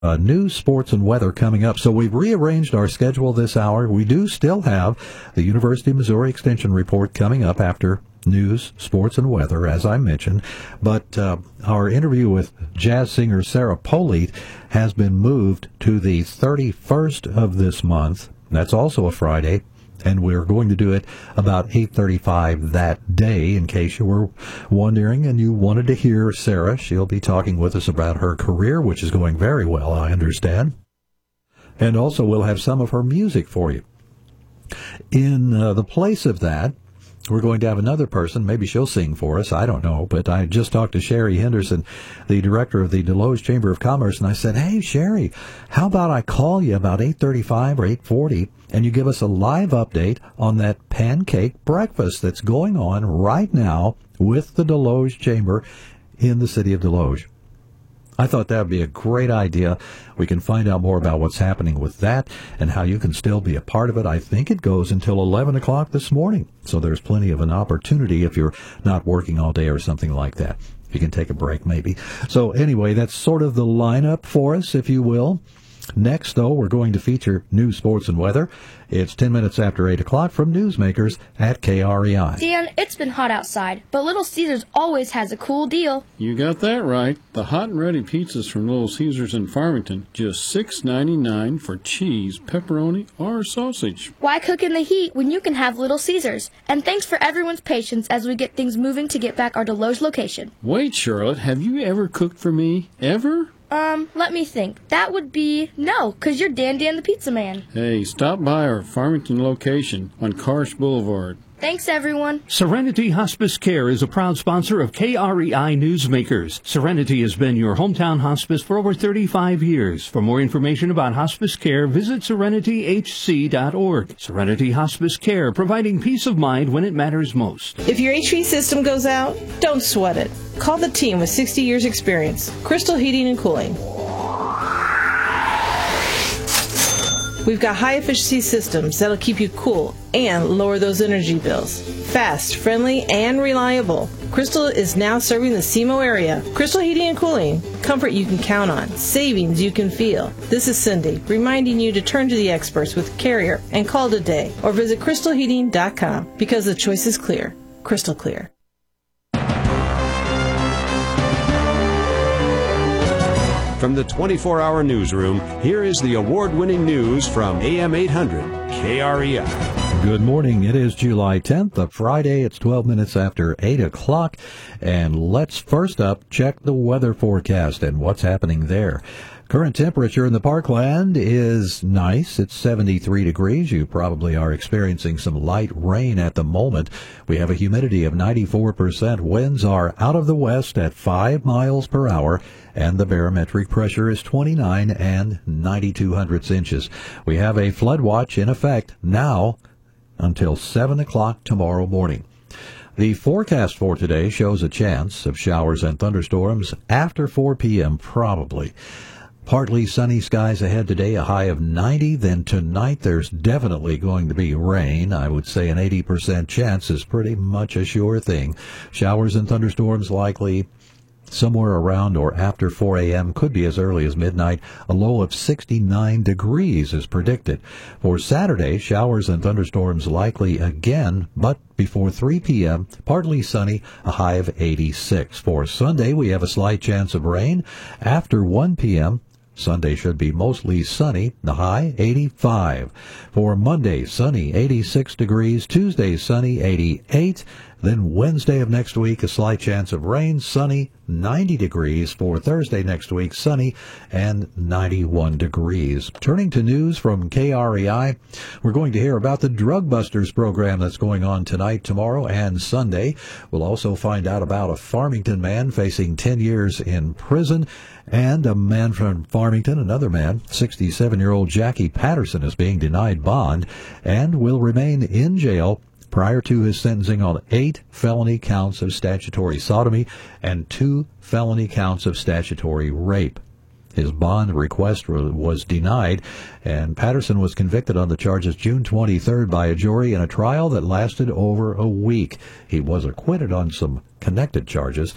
News, sports, and weather coming up. So we've rearranged our schedule this hour. We do still have the University of Missouri Extension Report coming up after news, sports, and weather, as I mentioned. But our interview with jazz singer Sarah Polite has been moved to the 31st of this month. That's also a Friday. And we're going to do it about 8:35 that day, in case you were wondering and you wanted to hear Sarah. She'll be talking with us about her career, which is going very well, I understand. And also we'll have some of her music for you. In the place of that, we're going to have another person. Maybe she'll sing for us. I don't know. But I just talked to Sherry Henderson, the director of the Deloge Chamber of Commerce, and I said, hey, Sherry, how about I call you about 8:35 or 8:40, and you give us a live update on that pancake breakfast that's going on right now with the Deloge Chamber in the city of Deloge. I thought that would be a great idea. We can find out more about what's happening with that and how you can still be a part of it. I think it goes until 11 o'clock this morning, so there's plenty of an opportunity if you're not working all day or something like that. You can take a break maybe. So anyway, that's sort of the lineup for us, if you will. Next, though, we're going to feature news, sports, and weather. It's 10 minutes after 8 o'clock from Newsmakers at KREI. Dan, it's been hot outside, but Little Caesars always has a cool deal. You got that right. The hot and ready pizzas from Little Caesars in Farmington, just $6.99 for cheese, pepperoni, or sausage. Why cook in the heat when you can have Little Caesars? And thanks for everyone's patience as we get things moving to get back our Deloge location. Wait, Charlotte, have you ever cooked for me? Ever? Let me think. That would be no, 'cause you're Dan the Pizza Man. Hey, stop by our Farmington location on Karsh Boulevard. Thanks, everyone. Serenity Hospice Care is a proud sponsor of KREI Newsmakers. Serenity has been your hometown hospice for over 35 years. For more information about hospice care, visit serenityhc.org. Serenity Hospice Care, providing peace of mind when it matters most. If your HV system goes out, don't sweat it. Call the team with 60 years experience, Crystal Heating and Cooling. We've got high-efficiency systems that'll keep you cool and lower those energy bills. Fast, friendly, and reliable. Crystal is now serving the SEMO area. Crystal Heating and Cooling. Comfort you can count on. Savings you can feel. This is Cindy, reminding you to turn to the experts with Carrier and call today or visit crystalheating.com because the choice is clear. Crystal clear. From the 24-hour newsroom, here is the award-winning news from AM 800 KREI. Good morning. It is July 10th, a Friday. It's 12 minutes after 8 o'clock. And let's first up check the weather forecast and what's happening there. Current temperature in the Parkland is nice. It's 73 degrees. You probably are experiencing some light rain at the moment. We have a humidity of 94%. Winds are out of the west at 5 miles per hour, and the barometric pressure is 29 and 92 inches. We have a flood watch in effect now until 7 o'clock tomorrow morning. The forecast for today shows a chance of showers and thunderstorms after 4 p.m. probably. Partly sunny skies ahead today, a high of 90. Then tonight there's definitely going to be rain. I would say an 80% chance is pretty much a sure thing. Showers and thunderstorms likely somewhere around or after 4 a.m. could be as early as midnight. A low of 69 degrees is predicted. For Saturday, showers and thunderstorms likely again, but before 3 p.m., partly sunny, a high of 86. For Sunday, we have a slight chance of rain. After 1 p.m., Sunday should be mostly sunny, the high 85. For Monday, sunny, 86 degrees. Tuesday, sunny, 88. Then Wednesday of next week, a slight chance of rain, sunny, 90 degrees. For Thursday next week, sunny and 91 degrees. Turning to news from KREI, we're going to hear about the Drug Busters program that's going on tonight, tomorrow, and Sunday. We'll also find out about a Farmington man facing 10 years in prison, and a man from Farmington, another man, 67-year-old Jackie Patterson, is being denied bond and will remain in jail prior to his sentencing on 8 felony counts of statutory sodomy and 2 felony counts of statutory rape. His bond request was denied, and Patterson was convicted on the charges June 23rd by a jury in a trial that lasted over a week. He was acquitted on some connected charges.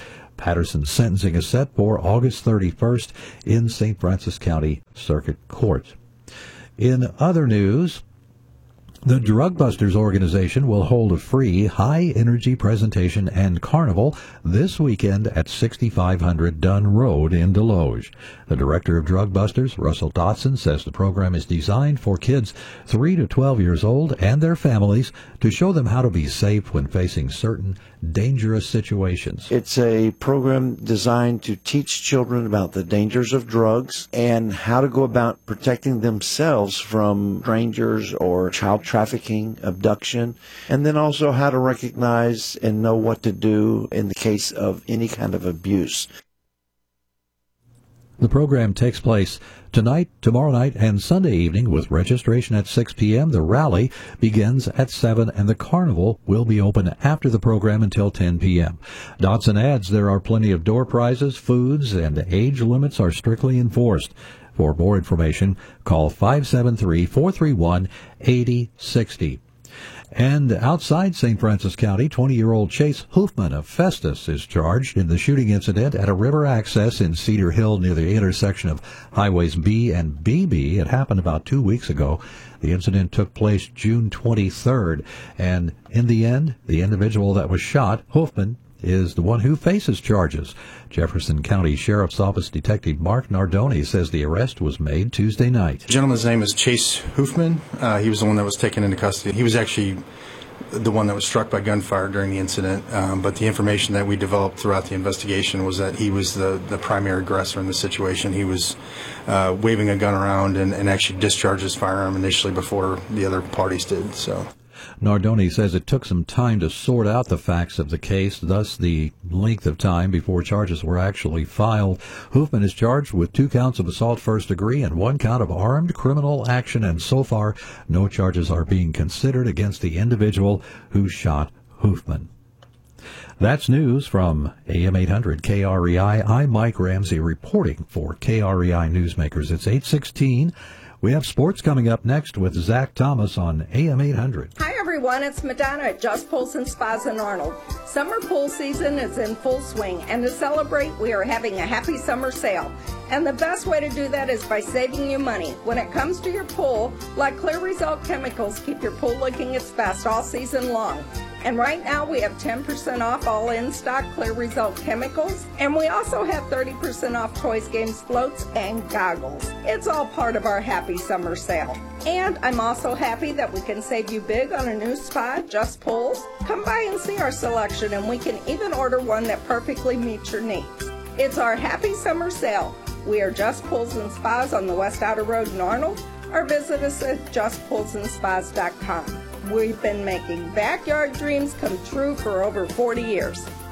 Patterson's sentencing is set for August 31st in St. Francis County Circuit Court. In other news, the Drug Busters organization will hold a free high-energy presentation and carnival this weekend at 6500 Dunn Road in Deloge. The director of Drug Busters, Russell Dotson, says the program is designed for kids 3 to 12 years old and their families to show them how to be safe when facing certain dangerous situations. It's a program designed to teach children about the dangers of drugs and how to go about protecting themselves from strangers or child trafficking, abduction, and then also how to recognize and know what to do in the case of any kind of abuse. The program takes place tonight, tomorrow night, and Sunday evening with registration at 6 p.m. The rally begins at 7, and the carnival will be open after the program until 10 p.m. Dodson adds there are plenty of door prizes, foods, and age limits are strictly enforced. For more information, call 573-431-8060. And outside St. Francis County, 20-year-old Chase Hoofman of Festus is charged in the shooting incident at a river access in Cedar Hill near the intersection of Highways B and BB. It happened about 2 weeks ago. The incident took place June 23rd, and in the end, the individual that was shot, Hoofman, is the one who faces charges. Jefferson County Sheriff's Office Detective Mark Nardoni says the arrest was made Tuesday night. The gentleman's name is Chase Hoofman. He was the one that was taken into custody. He was actually the one that was struck by gunfire during the incident, but the information that we developed throughout the investigation was that he was the primary aggressor in the situation. He was waving a gun around and actually discharged his firearm initially before the other parties did. So. Nardoni says it took some time to sort out the facts of the case, thus the length of time before charges were actually filed. Hoofman is charged with 2 counts of assault first degree and 1 count of armed criminal action, and so far no charges are being considered against the individual who shot Hoofman. That's news from AM 800 KREI. I'm Mike Ramsey reporting for KREI Newsmakers. It's 8:16. We have sports coming up next with Zach Thomas on AM 800. Hi everyone, it's Madonna at Just Pools and Spas in Arnold. Summer pool season is in full swing, and to celebrate, we are having a happy summer sale. And the best way to do that is by saving you money. When it comes to your pool, let Clear Result Chemicals keep your pool looking its best all season long. And right now we have 10% off all in-stock Clear Result chemicals. And we also have 30% off toys, games, floats, and goggles. It's all part of our happy summer sale. And I'm also happy that we can save you big on a new spa, Just Pools. Come by and see our selection, and we can even order one that perfectly meets your needs. It's our happy summer sale. We are Just Pools and Spas on the West Outer Road in Arnold, or visit us at justpoolsandspas.com. We've been making backyard dreams come true for over 40 years.